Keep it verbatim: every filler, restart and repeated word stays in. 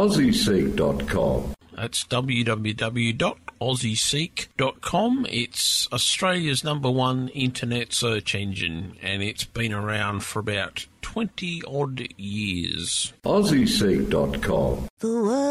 aussie seek dot com. That's w w w dot aussie seek dot com. It's Australia's number one internet search engine, and it's been around for about twenty odd years. aussie seek dot com. The world